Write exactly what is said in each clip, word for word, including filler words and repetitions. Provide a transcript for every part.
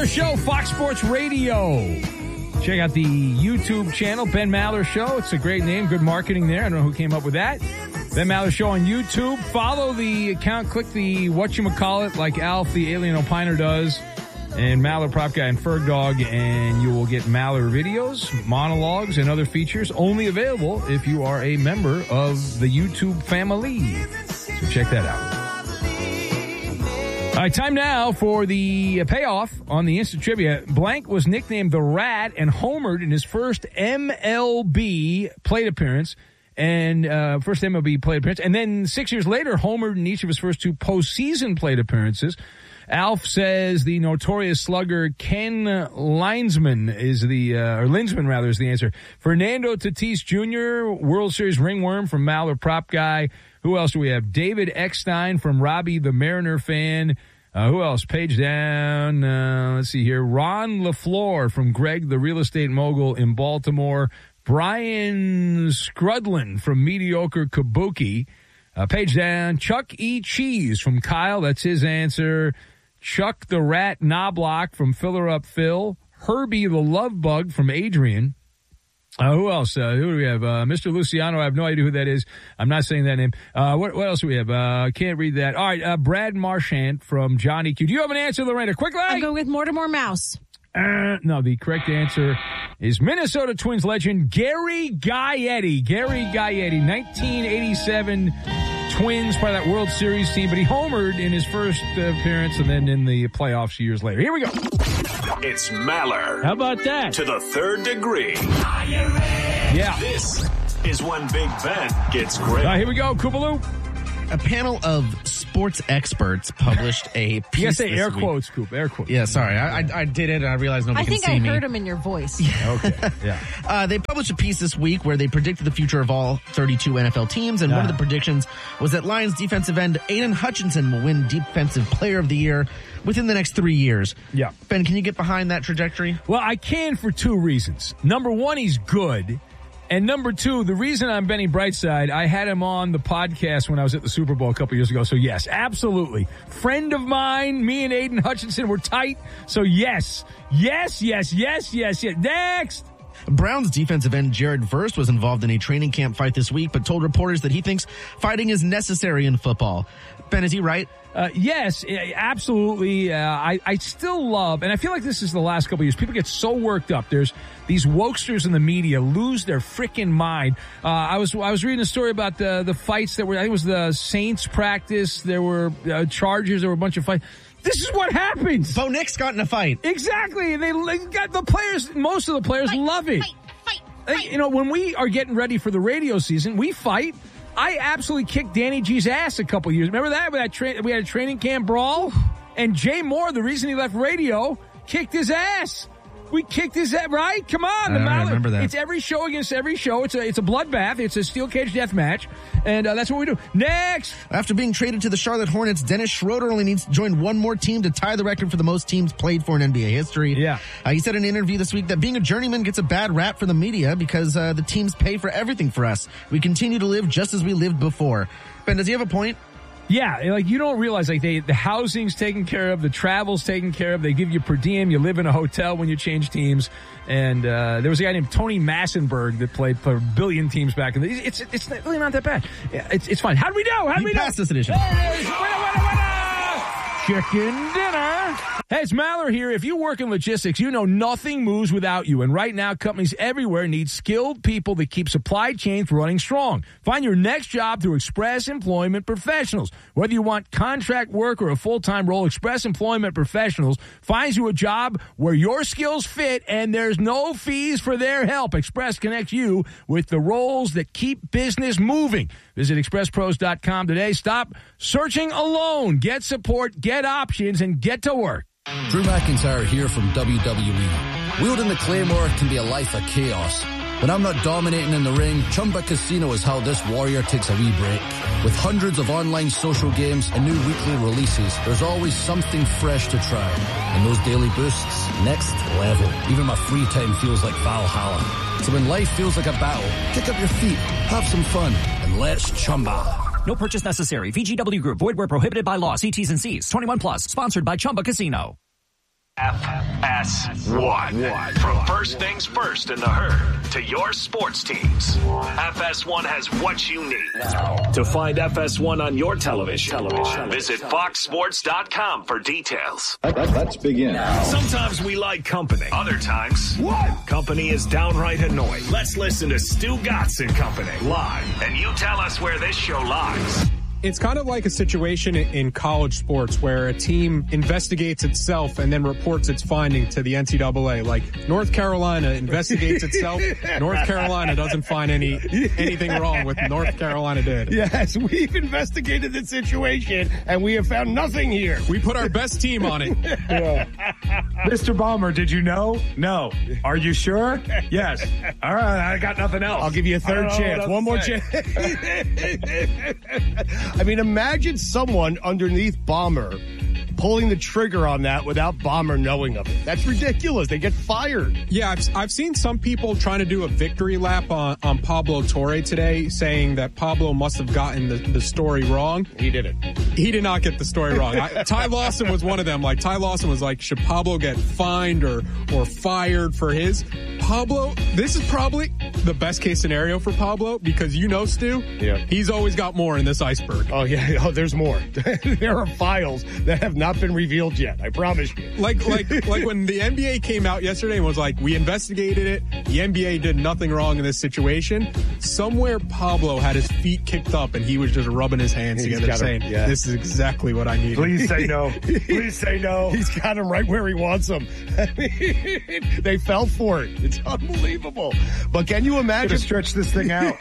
Maller Show, Fox Sports Radio. Check out the YouTube channel, Ben Maller Show. It's a great name, good marketing there. I don't know who came up with that. Ben Maller Show on YouTube. Follow the account, click the whatchamacallit like Alf, the alien opiner does, and Maller Prop Guy and Ferg Dog, and you will get Maller videos, monologues, and other features only available if you are a member of the YouTube family. So check that out. All right, time now for the payoff on the Instant Trivia. Blank was nicknamed the Rat and homered in his first M L B plate appearance, and uh, first M L B plate appearance, and then six years later, homered in each of his first two postseason plate appearances. Alf says the notorious slugger Ken Linesman is the, uh, or Linsman rather, is the answer. Fernando Tatis Junior, World Series ringworm from Maller Prop Guy. Who else do we have? David Eckstein from Robbie the Mariner fan. Uh, who else? Page down. Uh, let's see here. Ron LaFleur from Greg the Real Estate Mogul in Baltimore. Brian Scrudlin from Mediocre Kabuki. Uh, page down. Chuck E. Cheese from Kyle. That's his answer. Chuck the Rat Knobloch from Filler Up Phil. Herbie the Love Bug from Adrian. Uh, who else? Uh, who do we have? Uh, Mister Luciano. I have no idea who that is. I'm not saying that name. Uh, what, what else do we have? I uh, can't read that. All right. Uh, Brad Marchant from Johnny Q. Do you have an answer, Lorena? Quickly. I'll go with Mortimer Mouse. Uh, no, the correct answer is Minnesota Twins legend Gary Gaetti. Gary Gaetti, nineteen eighty-seven Twins, part of that World Series team, but he homered in his first uh, appearance and then in the playoffs years later. Here we go. It's Maller. How about that? To the third degree. Yeah. This is when Big Ben gets great. Uh, here we go, Koopaloo. A panel of sports experts published a piece. You gotta say this air week. quotes, Coop. Air quotes. Yeah, sorry. I, I, I did it and I realized nobody I think can see I me. heard him in your voice. Okay. Yeah. Uh, they published a piece this week where they predicted the future of all thirty-two N F L teams, and Uh-huh. one of the predictions was that Lions defensive end Aiden Hutchinson will win Defensive Player of the Year within the next three years. Yeah. Ben, can you get behind that trajectory? Well, I can for two reasons. Number one, he's good. And number two, the reason I'm Benny Brightside, I had him on the podcast when I was at the Super Bowl a couple years ago. So, yes, absolutely. Friend of mine, me and Aiden Hutchinson were tight. So, yes, yes, yes, yes, yes, yes. Next. Browns defensive end Jared Verse was involved in a training camp fight this week, but told reporters that he thinks fighting is necessary in football. Ben, is he right? Uh, yes, absolutely. Uh, I, I still love, and I feel like this is the last couple of years, people get so worked up. There's these wokesters in the media lose their freaking mind. Uh, I was I was reading a story about the the fights that were, I think it was the Saints practice. There were uh, charges. There were a bunch of fights. This is what happens. Bo Nix got in a fight. Exactly. They, they got the players, most of the players Fight, love it. Fight, fight, Uh, fight. You know, when we are getting ready for the radio season, we fight. I absolutely kicked Danny G's ass a couple years. Remember that? We had, tra- we had a training camp brawl, and Jay Moore, the reason he left radio, kicked his ass. We kicked his ass, right? Come on. I the Mallard. remember that. It's every show against every show. It's a it's a bloodbath. It's a steel cage death match, and uh, that's what we do. Next. After being traded to the Charlotte Hornets, Dennis Schroeder only needs to join one more team to tie the record for the most teams played for in N B A history. Yeah. Uh, he said in an interview this week that being a journeyman gets a bad rap for the media because uh, the teams pay for everything for us. We continue to live just as we lived before. Ben, does he have a point? Yeah, like you don't realize like they the housing's taken care of, the travel's taken care of. They give you per diem. You live in a hotel when you change teams. And uh, there was a guy named Tony Massenberg that played for a billion teams back in the. It's it's really not that bad. Yeah, it's it's fine. How do we know? How do He we know? passed this edition. There it is. Winner, winner, winner. Chicken dinner. Hey, it's Maller here. If you work in logistics, you know nothing moves without you. And right now, companies everywhere need skilled people that keep supply chains running strong. Find your next job through Express Employment Professionals. Whether you want contract work or a full-time role, Express Employment Professionals finds you a job where your skills fit and there's no fees for their help. Express connects you with the roles that keep business moving. Visit express pros dot com today. Stop searching alone. Get support, get options, and get to work. Drew McIntyre here from W W E. Wielding the Claymore can be a life of chaos. When I'm not dominating in the ring, Chumba Casino is how this warrior takes a wee break. With hundreds of online social games and new weekly releases, there's always something fresh to try. And those daily boosts, next level. Even my free time feels like Valhalla. So when life feels like a battle, kick up your feet, have some fun, and let's Chumba. No purchase necessary. V G W Group. Void where prohibited by law. See T's and C's. twenty-one plus. Sponsored by Chumba Casino. F S one. From first things first in the herd to your sports teams, F S one has what you need. To find F S one on your television, television. visit fox sports dot com for details. Let's begin. Sometimes we like company. Other times, what? Company is downright annoying. Let's listen to Stu Gatz and Company live, and you tell us where this show lies. It's kind of like a situation in college sports where a team investigates itself and then reports its finding to the N C double A. Like North Carolina investigates itself. North Carolina doesn't find any anything wrong with North Carolina did. Yes, we've investigated the situation and we have found nothing here. We put our best team on it. Yeah. Mister Ballmer, did you know? No. Are you sure? Yes. All right, I got nothing else. I'll give you a third chance. One more chance. I mean, imagine someone underneath Ballmer pulling the trigger on that without Ballmer knowing of it. That's ridiculous. They get fired. Yeah, I've, I've seen some people trying to do a victory lap on, on Pablo Torre today, saying that Pablo must have gotten the, the story wrong. He did it. He did not get the story wrong. I, Ty Lawson was one of them. Like, Ty Lawson was like, should Pablo get fined or, or fired for his? Pablo, this is probably the best case scenario for Pablo because you know, Stu, yeah. he's always got more in this iceberg. Oh, yeah. Oh, there's more. There are files that have not been revealed yet. I promise you. Like, like, like when the N B A came out yesterday and was like, we investigated it. The N B A did nothing wrong in this situation. Somewhere Pablo had his feet kicked up and he was just rubbing his hands He's together saying, him, yeah. this is exactly what I need. Please say no. Please say no. He's got him right where he wants him. They fell for it. It's unbelievable. But can you imagine? Stretch this thing out.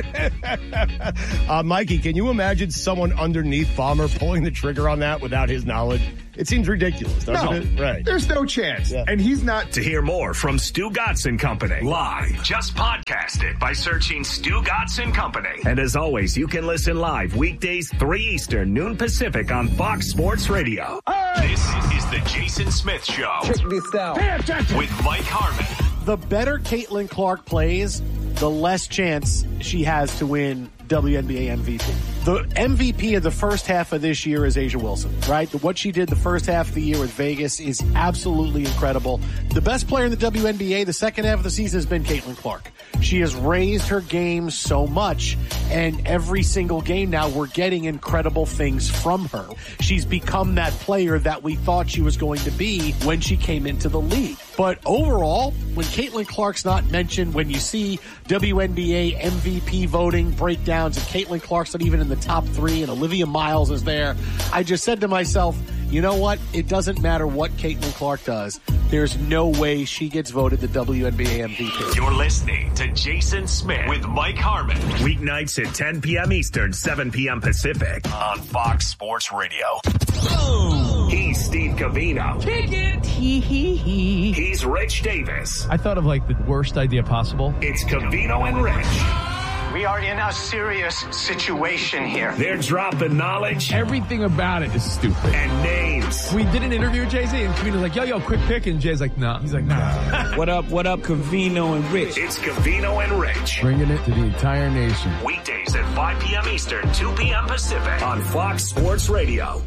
uh, Mikey, can you imagine someone underneath Ballmer pulling the trigger on that without his knowledge? It seems ridiculous, doesn't no, it? Right. There's no chance. Yeah. And he's not. To hear more from Stu Gatz and Company live, just podcast it by searching Stu Gatz and Company. And as always, you can listen live weekdays three Eastern, noon Pacific on Fox Sports Radio. Hey! This is the Jason Smith Show. Check this out. With Mike Harmon. The better Caitlin Clark plays, the less chance she has to win W N B A M V P. The M V P of the first half of this year is A'ja Wilson, right? What she did the first half of the year with Vegas is absolutely incredible. The best player in the W N B A the second half of the season has been Caitlin Clark. She has raised her game so much, and every single game now we're getting incredible things from her. She's become that player that we thought she was going to be when she came into the league. But overall, when Caitlin Clark's not mentioned, when you see W N B A M V P voting breakdowns and Caitlin Clark's not even in the top three and Olivia Miles is there, I just said to myself, you know what? It doesn't matter what Caitlin Clark does. There's no way she gets voted the W N B A M V P. You're listening to Jason Smith with Mike Harmon. Weeknights at ten p.m. Eastern, seven p.m. Pacific on Fox Sports Radio. Boom. He's Steve Covino. Kick it. Hee hee hee. He's Rich Davis. I thought of like the worst idea possible. It's Covino and Rich. We are in a serious situation here. They're dropping knowledge. Everything about it is stupid. And names. We did an interview with Jay-Z, and Covino's like, yo, yo, quick pick. And Jay's like, nah. He's like, nah. What up, what up, Covino and Rich? It's Covino and Rich. Bringing it to the entire nation. Weekdays at five p.m. Eastern, two p.m. Pacific on Fox Sports Radio.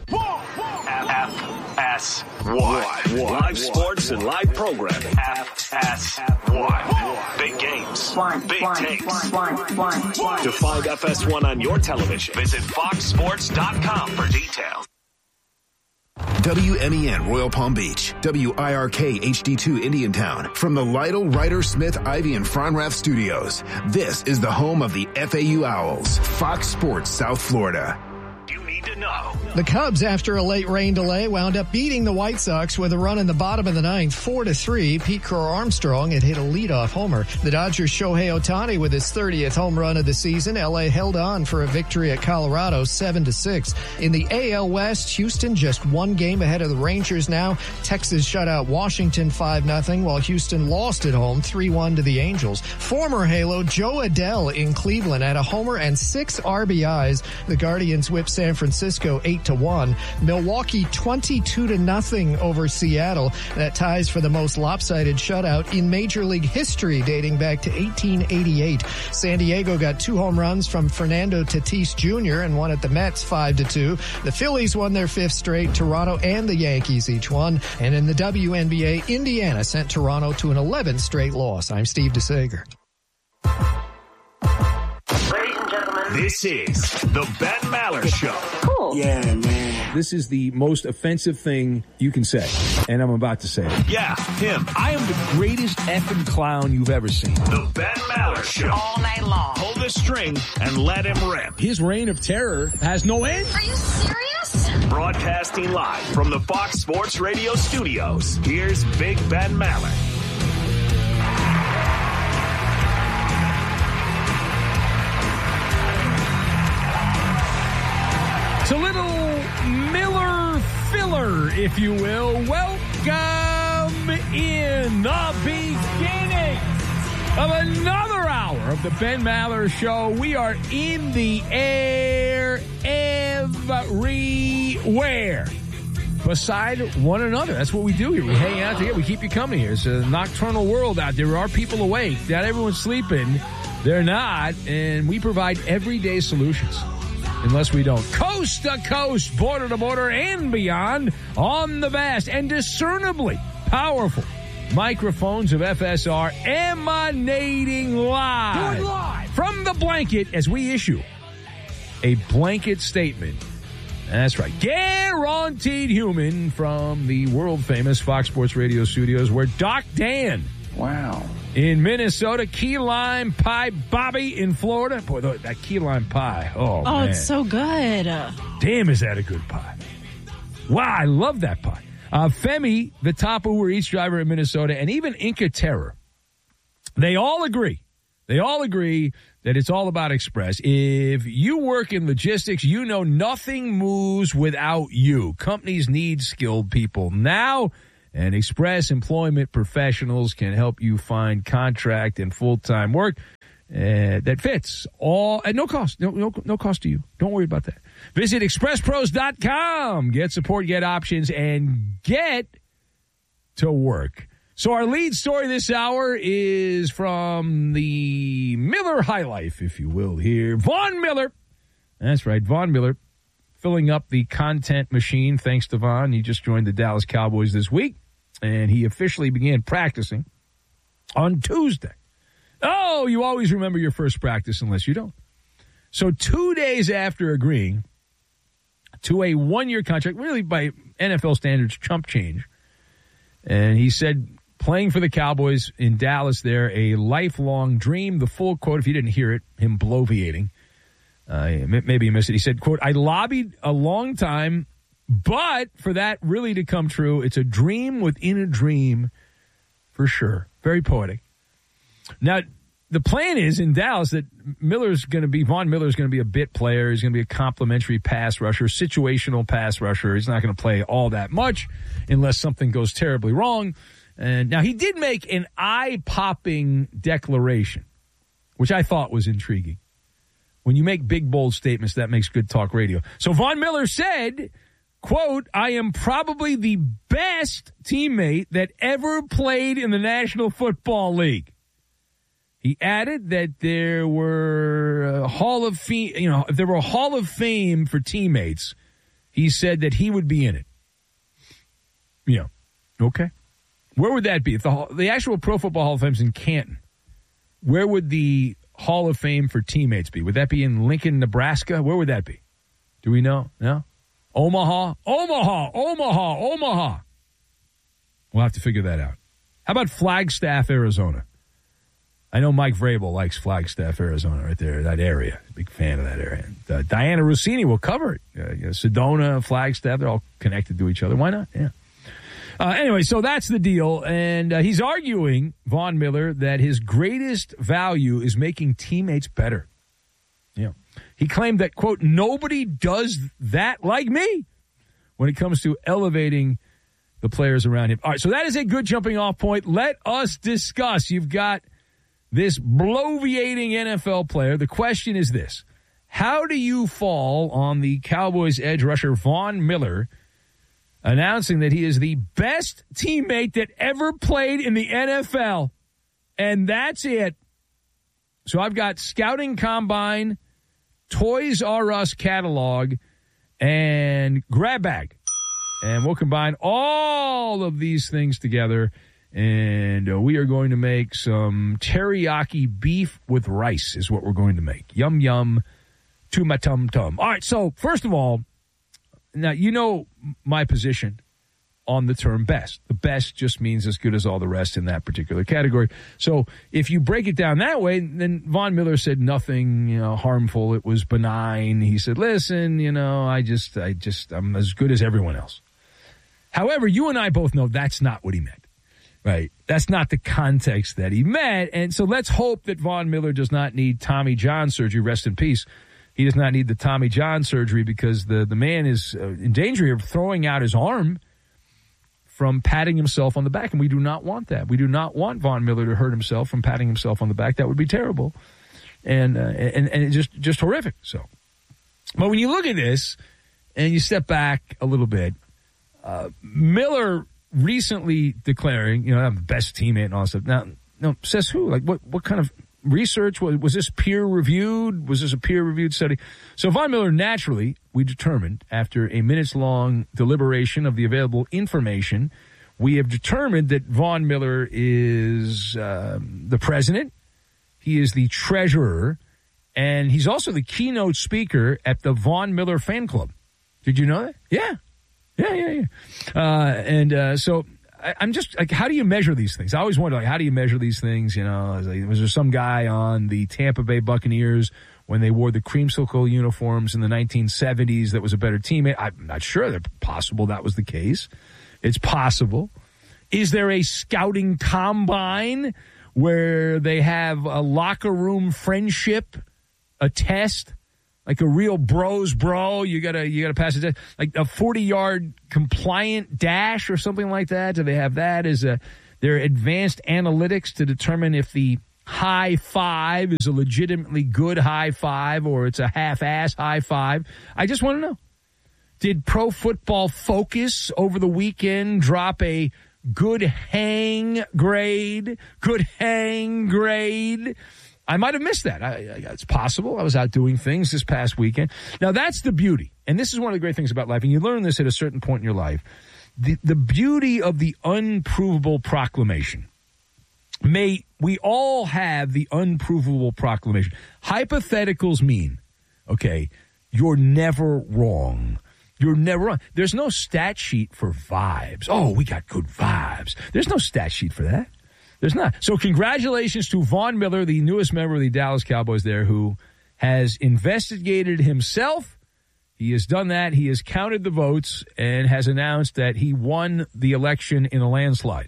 F S one. Live sports and live programming. F S one. Big games. Big takes. To find F S one on your television, visit fox sports dot com for details. W M E N Royal Palm Beach, W I R K H D two Indiantown. From the Lytle, Ryder, Smith, Ivy, and Fronrath Studios, this is the home of the F A U Owls, Fox Sports South Florida. To know. The Cubs, after a late rain delay, wound up beating the White Sox with a run in the bottom of the ninth, four to three. Pete Crow-Armstrong had hit a leadoff homer. The Dodgers' Shohei Ohtani with his thirtieth home run of the season. L A held on for a victory at Colorado, seven to six. In the A L West, Houston just one game ahead of the Rangers now. Texas shut out Washington five nothing, while Houston lost at home three one to the Angels. Former Halo Joe Adell in Cleveland had a homer and six R B Is. The Guardians whipped San Francisco eight eight to one. Milwaukee twenty-two to nothing over Seattle. That ties for the most lopsided shutout in Major League history dating back to eighteen eighty-eight. San Diego got two home runs from Fernando Tatis Junior and won at the Mets five to two. The Phillies won their fifth straight. Toronto and the Yankees each won. And in the W N B A, Indiana sent Toronto to an eleventh straight loss. I'm Steve DeSager. Ladies and gentlemen, this is the Ben Maller Show. Cool. Yeah, man. This is the most offensive thing you can say, and I'm about to say it. Yeah, him. I am the greatest effing clown you've ever seen. The Ben Maller Show. All night long. Pull the string and let him rip. His reign of terror has no end. Are you serious? Broadcasting live from the Fox Sports Radio studios, here's Big Ben Maller. It's a little Miller filler, if you will. Welcome in the beginning of another hour of the Ben Maller Show. We are in the air everywhere beside one another. That's what we do here. We hang out together. We keep you company here. It's a nocturnal world out there. There are people awake. Not everyone's sleeping. They're not. And we provide everyday solutions. Unless we don't. Coast to coast, border to border, and beyond on the vast and discernibly powerful microphones of F S R emanating live, live from the blanket as we issue a blanket statement. That's right. Guaranteed human from the world-famous Fox Sports Radio studios where Doc Dan. Wow. In Minnesota, key lime pie Bobby in Florida. Boy, that key lime pie. Oh, Oh, man. it's so good. Damn, is that a good pie. Wow, I love that pie. Uh, Femi, the top Uber Eats driver in Minnesota, and even Inca Terror, they all agree. They all agree that it's all about Express. If you work in logistics, you know nothing moves without you. Companies need skilled people now. And Express Employment Professionals can help you find contract and full-time work uh, that fits all at no cost. No, no, no cost to you. Don't worry about that. Visit express pros dot com. Get support, get options, and get to work. So our lead story this hour is from the Miller High Life, if you will, here. Von Miller. That's right, Von Miller. Filling up the content machine, thanks to Von. He just joined the Dallas Cowboys this week. And he officially began practicing on Tuesday. Oh, you always remember your first practice unless you don't. So two days after agreeing to a one-year contract, really by N F L standards, chump change, and he said playing for the Cowboys in Dallas there, a lifelong dream. The full quote, if you didn't hear it, him bloviating, uh, maybe you missed it. He said, quote, I lobbied a long time, but for that really to come true, it's a dream within a dream for sure. Very poetic. Now, the plan is in Dallas that Miller's going to be, Von Miller's going to be a bit player. He's going to be a complimentary pass rusher, situational pass rusher. He's not going to play all that much unless something goes terribly wrong. And now he did make an eye-popping declaration, which I thought was intriguing. When you make big, bold statements, that makes good talk radio. So Von Miller said, quote, I am probably the best teammate that ever played in the National Football League. He added that there were a Hall of Fame, you know, if there were a Hall of Fame for teammates, he said that he would be in it. Yeah. Okay. Where would that be? If the, the actual Pro Football Hall of Fame's in Canton, where would the Hall of Fame for teammates be? Would that be in Lincoln, Nebraska? Where would that be? Do we know? No? Omaha? Omaha! Omaha! Omaha! We'll have to figure that out. How about Flagstaff, Arizona? I know Mike Vrabel likes Flagstaff, Arizona, right there, that area. Big fan of that area. And, uh, Diana Rossini will cover it. Uh, you know, Sedona, Flagstaff, they're all connected to each other. Why not? Yeah. Uh, anyway, so that's the deal. And uh, he's arguing, Von Miller, that his greatest value is making teammates better. Yeah. He claimed that, quote, nobody does that like me when it comes to elevating the players around him. All right, so that is a good jumping off point. Let us discuss. You've got this bloviating N F L player. The question is this. How do you fall on the Cowboys edge rusher Von Miller announcing that he is the best teammate that ever played in the N F L? And that's it. So I've got Scouting Combine, Toys R Us catalog, and grab bag. And we'll combine all of these things together, and uh, we are going to make some teriyaki beef with rice is what we're going to make. Yum, yum, to my tum-tum. All right, so first of all, now you know my position on the term best. The best just means as good as all the rest in that particular category. So if you break it down that way, then Von Miller said nothing, you know, harmful. It was benign. He said, listen, you know, I just, I just, I'm as good as everyone else. However, you and I both know that's not what he meant, right? That's not the context that he meant. And so let's hope that Von Miller does not need Tommy John surgery. Rest in peace. He does not need the Tommy John surgery because the, the man is uh, in danger of throwing out his arm from patting himself on the back, and we do not want that. We do not want Von Miller to hurt himself from patting himself on the back. That would be terrible, and uh, and and just just horrific. So, but when you look at this and you step back a little bit, uh, Miller recently declaring, you know, I'm the best teammate and all that stuff. Now, no, says who? Like, what what kind of research was, was this peer reviewed? Was this a peer reviewed study? So Von Miller, naturally, we determined after a minutes long deliberation of the available information, we have determined that Von Miller is um, the president. He is the treasurer, and he's also the keynote speaker at the Von Miller fan club. Did you know that? Yeah, yeah, yeah, yeah. Uh, and uh, so. I'm just like, how do you measure these things? I always wonder, like, how do you measure these things? You know, like, was there some guy on the Tampa Bay Buccaneers when they wore the creamsicle uniforms in the nineteen seventies that was a better teammate? I'm not sure. That possible that was the case. It's possible. Is there a scouting combine where they have a locker room friendship, a test? Like a real bros bro, you gotta you gotta pass it, like a forty yard compliant dash or something like that. Do they have that as a their advanced analytics to determine if the high five is a legitimately good high five or it's a half ass high five? I just want to know. Did Pro Football Focus over the weekend drop a good hang grade? Good hang grade. I might have missed that. I, I, it's possible. I was out doing things this past weekend. Now, that's the beauty. And this is one of the great things about life. And you learn this at a certain point in your life. The, the beauty of the unprovable proclamation. May we all have the unprovable proclamation. Hypotheticals mean, okay, you're never wrong. You're never wrong. There's no stat sheet for vibes. Oh, we got good vibes. There's no stat sheet for that. There's not. So congratulations to Von Miller, the newest member of the Dallas Cowboys there, who has investigated himself. He has done that. He has counted the votes and has announced that he won the election in a landslide.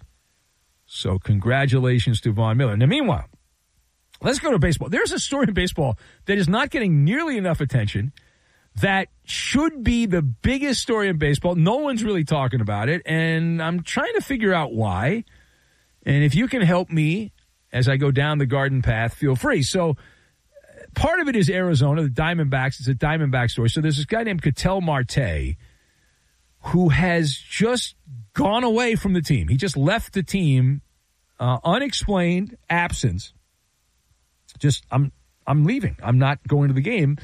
So congratulations to Von Miller. Now, meanwhile, let's go to baseball. There's a story in baseball that is not getting nearly enough attention that should be the biggest story in baseball. No one's really talking about it, and I'm trying to figure out why. And if you can help me as I go down the garden path, feel free. So part of it is Arizona, the Diamondbacks. It's a Diamondback story. So there's this guy named Ketel Marte who has just gone away from the team. He just left the team, uh, unexplained absence. Just, I'm, I'm leaving. I'm not going to the game.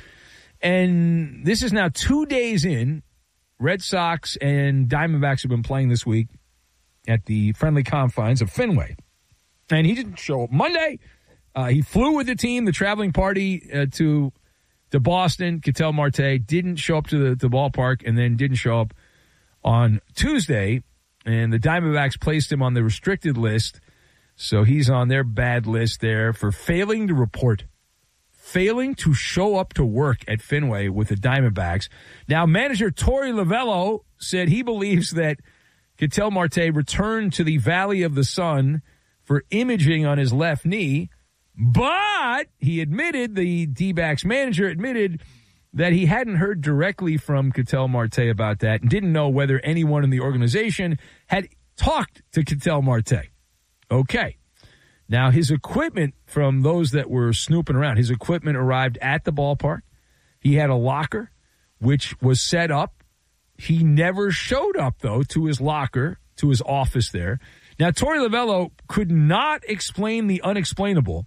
And this is now two days in. Red Sox and Diamondbacks have been playing this week at the friendly confines of Fenway. And he didn't show up Monday. Uh, he flew with the team, the traveling party uh, to to Boston. Ketel Marte didn't show up to the, the ballpark and then didn't show up on Tuesday. And the Diamondbacks placed him on the restricted list. So he's on their bad list there for failing to report, failing to show up to work at Fenway with the Diamondbacks. Now, manager Torey Lovullo said he believes that Ketel Marte returned to the Valley of the Sun for imaging on his left knee, but he admitted, the D-backs manager admitted, that he hadn't heard directly from Ketel Marte about that and didn't know whether anyone in the organization had talked to Ketel Marte. Okay. Now, his equipment, from those that were snooping around, his equipment arrived at the ballpark. He had a locker, which was set up. He never showed up, though, to his locker, to his office there. Now, Torey Lovullo could not explain the unexplainable.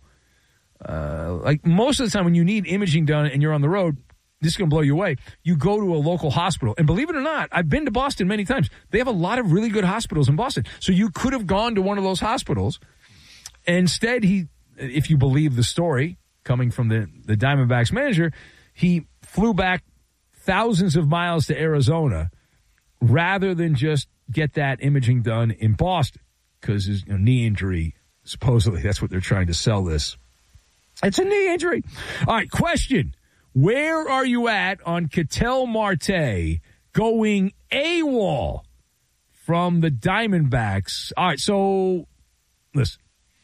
Uh, like most of the time when you need imaging done and you're on the road, this is going to blow you away. You go to a local hospital. And believe it or not, I've been to Boston many times. They have a lot of really good hospitals in Boston. So you could have gone to one of those hospitals. Instead, he, if you believe the story coming from the, the Diamondbacks manager, he flew back thousands of miles to Arizona rather than just get that imaging done in Boston because his you know, knee injury, supposedly, that's what they're trying to sell this. It's a knee injury. All right, question. Where are you at on Ketel Marte going AWOL from the Diamondbacks? All right, so listen.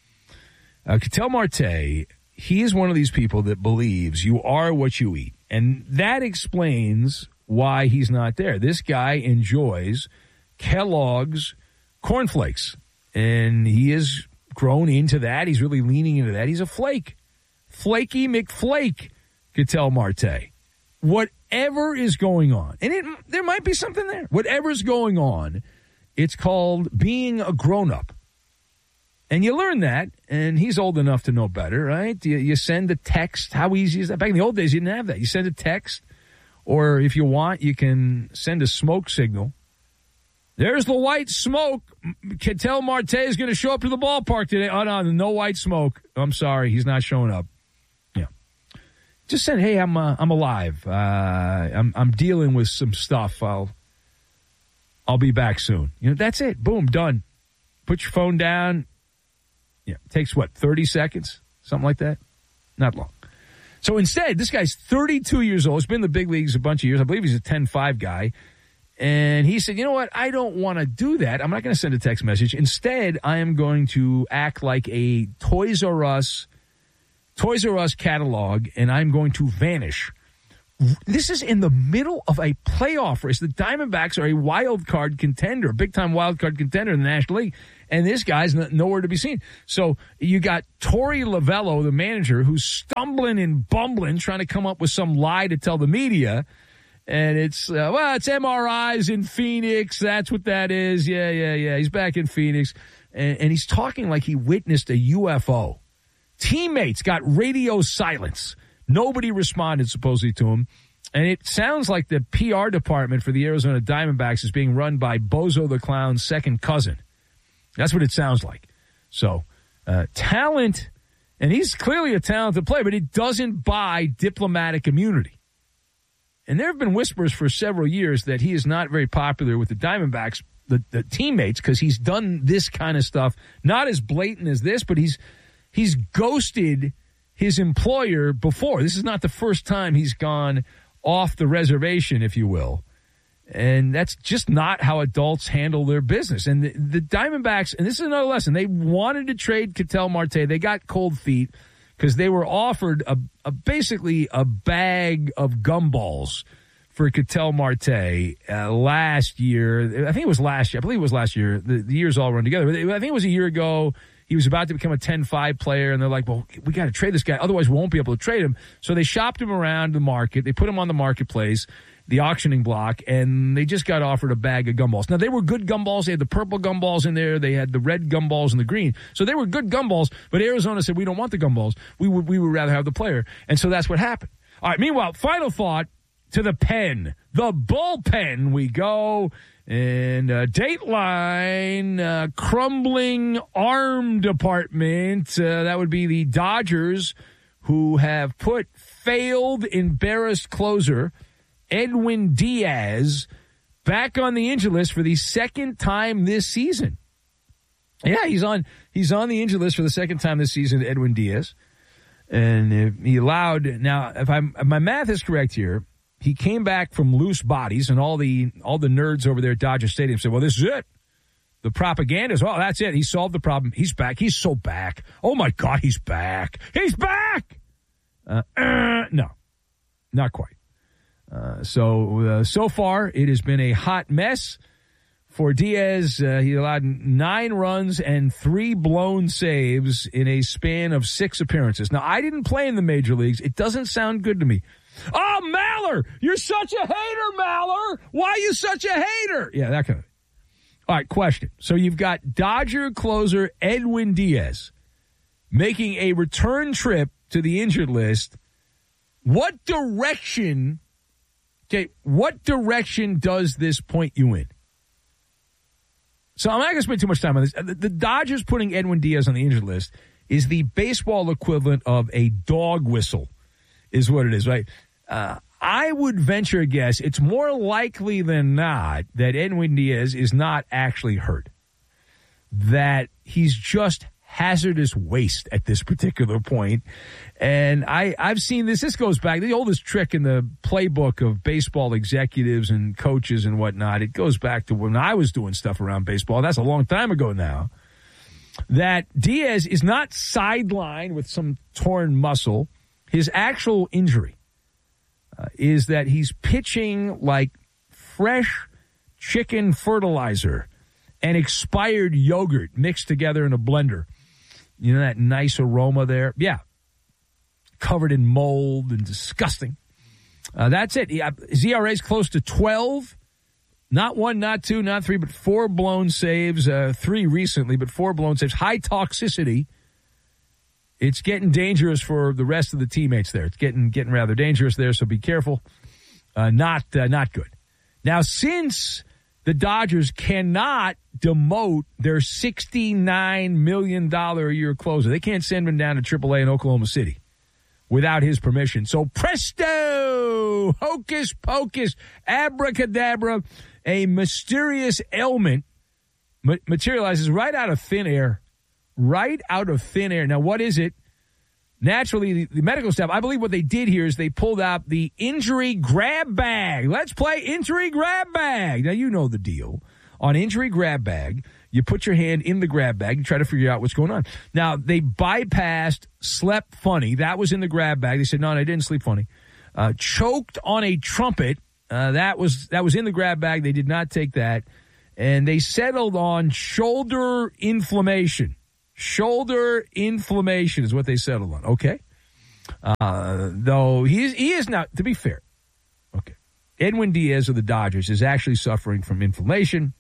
Uh, Ketel Marte, he is one of these people that believes you are what you eat. And that explains why he's not there. This guy enjoys Kellogg's cornflakes. And he has grown into that. He's really leaning into that. He's a flake. Flaky McFlake, Ketel Marte. Whatever is going on, and it, there might be something there. Whatever's going on, it's called being a grown-up. And you learn that, and he's old enough to know better, right? You, you send a text. How easy is that? Back in the old days, you didn't have that. You send a text, or if you want, you can send a smoke signal. There's the white smoke. Ketel Marte is going to show up to the ballpark today. Oh, no, no white smoke. I'm sorry, he's not showing up. Yeah. Just said, hey, I'm uh, I'm alive. Uh, I'm I'm dealing with some stuff. I'll I'll be back soon. You know, that's it. Boom, done. Put your phone down. Yeah, takes what, thirty seconds? Something like that? Not long. So instead, this guy's thirty-two years old. He's been in the big leagues a bunch of years. I believe he's a ten five guy. And he said, you know what? I don't want to do that. I'm not going to send a text message. Instead, I am going to act like a Toys R Us, Toys R Us catalog, and I'm going to vanish. This is in the middle of a playoff race. The Diamondbacks are a wild card contender, a big-time wild card contender in the National League, and this guy's nowhere to be seen. So you got Torey Lovullo, the manager, who's stumbling and bumbling, trying to come up with some lie to tell the media. And it's, uh, well, it's M R Is in Phoenix. That's what that is. Yeah, yeah, yeah. He's back in Phoenix. And, and he's talking like he witnessed a U F O. Teammates got radio silence. Nobody responded, supposedly, to him. And it sounds like the P R department for the Arizona Diamondbacks is being run by Bozo the Clown's second cousin. That's what it sounds like. So, uh, talent, and he's clearly a talented player, but it doesn't buy diplomatic immunity. And there have been whispers for several years that he is not very popular with the Diamondbacks, the, the teammates, because he's done this kind of stuff. Not as blatant as this, but he's he's ghosted his employer before. This is not the first time he's gone off the reservation, if you will. And that's just not how adults handle their business. And the, the Diamondbacks, and this is another lesson, they wanted to trade Ketel Marte. They got cold feet because they were offered a, a basically a bag of gumballs for Ketel Marte uh, last year. I think it was last year. I believe it was last year. The, the years all run together. I think it was a year ago. He was about to become a ten five player, and they're like, well, we got to trade this guy. Otherwise, we won't be able to trade him. So they shopped him around the market. They put him on the marketplace, the auctioning block, and they just got offered a bag of gumballs. Now, they were good gumballs. They had the purple gumballs in there. They had the red gumballs and the green. So they were good gumballs, but Arizona said, we don't want the gumballs. We would, we would rather have the player. And so that's what happened. All right, meanwhile, final thought to the pen. The bullpen we go. And uh, Dateline, uh, crumbling arm department. Uh, that would be the Dodgers, who have put failed, embarrassed closer Edwin Diaz back on the injury list for the second time this season. Yeah, he's on he's on the injury list for the second time this season, Edwin Diaz. And he allowed, now, if, I'm, if my math is correct here, he came back from loose bodies, and all the all the nerds over there at Dodger Stadium said, well, this is it. The propaganda is, well, that's it. He solved the problem. He's back. He's so back. Oh, my God, he's back. He's back! Uh, uh, no, not quite. Uh, so, uh, so far, it has been a hot mess for Diaz. Uh, he allowed nine runs and three blown saves in a span of six appearances. Now, I didn't play in the major leagues. It doesn't sound good to me. Oh, Maller, you're such a hater, Maller. Why are you such a hater? Yeah, that kind of thing. All right, question. So you've got Dodger closer Edwin Diaz making a return trip to the injured list. What direction, okay, what direction does this point you in? So I'm not going to spend too much time on this. The, the Dodgers putting Edwin Diaz on the injured list is the baseball equivalent of a dog whistle, is what it is, right? Uh, I would venture a guess it's more likely than not that Edwin Diaz is not actually hurt, that he's just hazardous waste at this particular point. And I, I've seen this. This goes back. The oldest trick in the playbook of baseball executives and coaches and whatnot, it goes back to when I was doing stuff around baseball. That's a long time ago now. That Diaz is not sidelined with some torn muscle. His actual injury uh, is that he's pitching like fresh chicken fertilizer and expired yogurt mixed together in a blender. You know that nice aroma there? Yeah. Covered in mold and disgusting. Uh, that's it. His E R A is close to twelve. Not one, not two, not three, but four blown saves. Uh, three recently, but four blown saves. High toxicity. It's getting dangerous for the rest of the teammates there. It's getting getting rather dangerous there, so be careful. Uh, not uh, not good. Now, since the Dodgers cannot demote their sixty-nine million dollars a year closer, they can't send him down to triple A in Oklahoma City without his permission. So presto, hocus pocus, abracadabra, a mysterious ailment materializes right out of thin air. Right out of thin air. Now, what is it? Naturally, the, the medical staff, I believe what they did here is they pulled out the injury grab bag. Let's play injury grab bag. Now, you know the deal. On injury grab bag, you put your hand in the grab bag and try to figure out what's going on. Now, they bypassed slept funny. That was in the grab bag. They said, no, no I didn't sleep funny. Uh, choked on a trumpet. Uh, that was that was in the grab bag. They did not take that. And they settled on shoulder inflammation. Shoulder inflammation is what they settled on. Okay. Uh, though he is, he is not, to be fair. Okay. Edwin Diaz of the Dodgers is actually suffering from inflammation.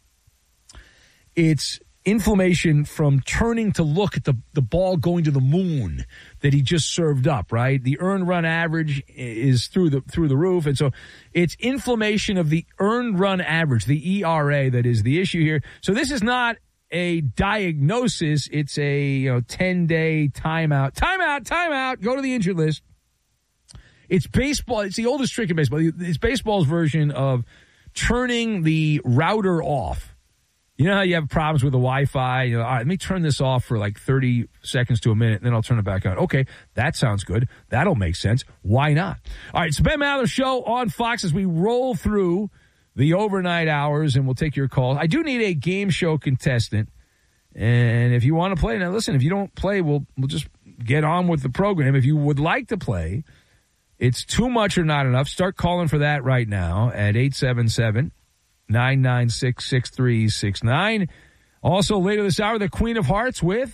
It's inflammation from turning to look at the, the ball going to the moon that he just served up, right? The earned run average is through the, through the roof. And so it's inflammation of the earned run average, the E R A, that is the issue here. So this is not a diagnosis. It's a you know ten-day timeout. Timeout, timeout. Go to the injured list. It's baseball. It's the oldest trick in baseball. It's baseball's version of turning the router off. You know how you have problems with the Wi-Fi? You know, all right, let me turn this off for like thirty seconds to a minute, and then I'll turn it back on. Okay, that sounds good. That'll make sense. Why not? All right, it's the Ben Maller Show on Fox as we roll through the overnight hours, and we'll take your calls. I do need a game show contestant, and if you want to play, now listen, if you don't play, we'll we'll just get on with the program. If you would like to play, it's too much or not enough. Start calling for that right now at eight seven seven, nine nine six, six three six nine. Also, later this hour, the Queen of Hearts with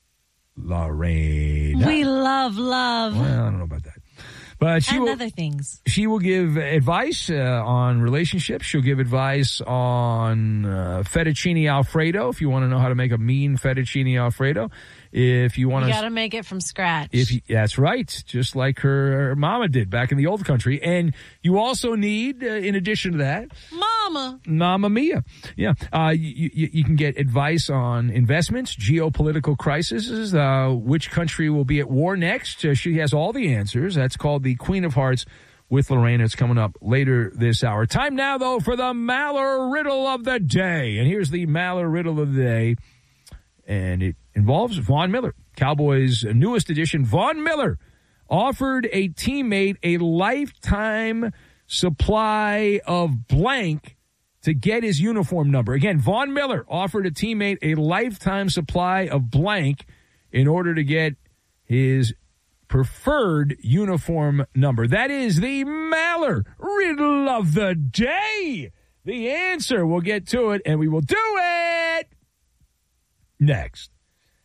Lorena. We love love. Well, I don't know about that. But she and will, other things. She will give advice uh, on relationships. She'll give advice on uh, fettuccine Alfredo, if you want to know how to make a mean fettuccine Alfredo. If you want you to... got to make it from scratch. If you, That's right, just like her, her mama did back in the old country. And you also need, uh, in addition to that... Mama. Mamma mia. Yeah. Uh, you, you, you can get advice on investments, geopolitical crises, uh, which country will be at war next. Uh, she has all the answers. That's called the Queen of Hearts with Lorena. It's coming up later this hour. Time now, though, for the Maller Riddle of the Day. And here's the Maller Riddle of the Day. And it involves Von Miller, Cowboys' newest addition. Von Miller offered a teammate a lifetime supply of blank to get his uniform number. Again, Von Miller offered a teammate a lifetime supply of blank in order to get his preferred uniform number. That is the Maller Riddle of the Day. The answer, we'll get to it, and we will do it next.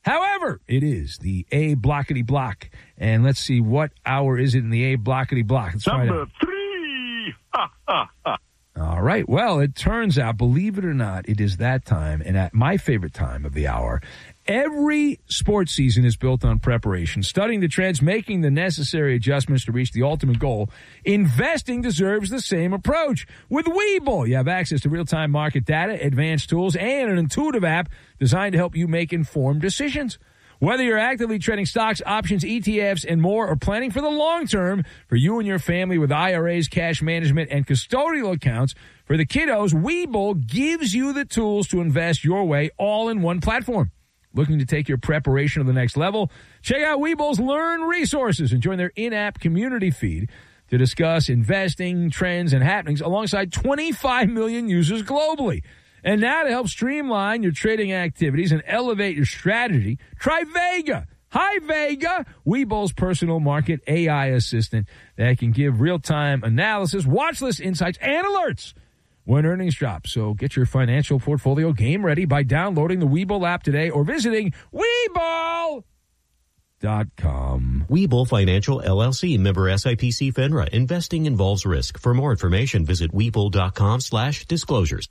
However, it is the A blockety block. And let's see, what hour is it in the A blockety block? Let's find Number out. three. Ha, ha, ha. All right. Well, it turns out, believe it or not, it is that time. And at my favorite time of the hour, every sports season is built on preparation, studying the trends, making the necessary adjustments to reach the ultimate goal. Investing deserves the same approach. With Webull, you have access to real-time market data, advanced tools, and an intuitive app designed to help you make informed decisions. Whether you're actively trading stocks, options, E T Fs, and more, or planning for the long term for you and your family with I R As, cash management, and custodial accounts, for the kiddos, Webull gives you the tools to invest your way all in one platform. Looking to take your preparation to the next level? Check out Webull's Learn resources and join their in-app community feed to discuss investing, trends, and happenings alongside twenty-five million users globally. And now to help streamline your trading activities and elevate your strategy, try Vega. Hi, Vega, Webull's personal market A I assistant that can give real-time analysis, watch list insights, and alerts when earnings drop. So get your financial portfolio game ready by downloading the Webull app today or visiting Webull dot com. Webull Financial L L C, member S I P C FINRA. Investing involves risk. For more information, visit Webull dot com slash disclosures.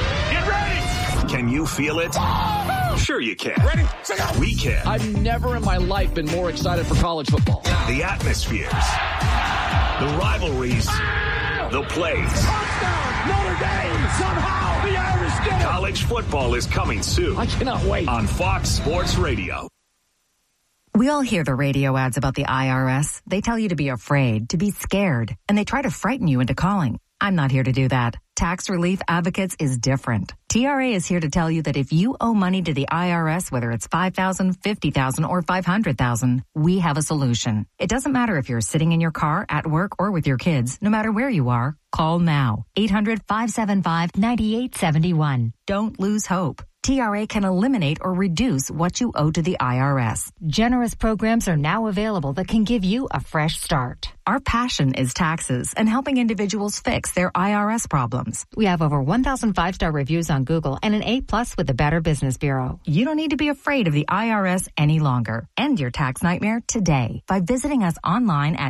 Can you feel it? Sure you can. Ready? We can. I've never in my life been more excited for college football. The atmospheres, the rivalries, the plays. Touchdown, Notre Dame, somehow the Irish get it. College football is coming soon. I cannot wait. On Fox Sports Radio. We all hear the radio ads about the I R S. They tell you to be afraid, to be scared, and they try to frighten you into calling. I'm not here to do that. Tax Relief Advocates is different. T R A is here to tell you that if you owe money to the I R S, whether it's five thousand dollars, fifty thousand dollars, or five hundred thousand dollars, we have a solution. It doesn't matter if you're sitting in your car, at work, or with your kids. No matter where you are, call now. eight hundred, five seven five, nine eight seven one. Don't lose hope. T R A can eliminate or reduce what you owe to the I R S. Generous programs are now available that can give you a fresh start. Our passion is taxes and helping individuals fix their I R S problems. We have over one thousand five-star reviews on Google and an A plus with the Better Business Bureau. You don't need to be afraid of the I R S any longer. End your tax nightmare today by visiting us online at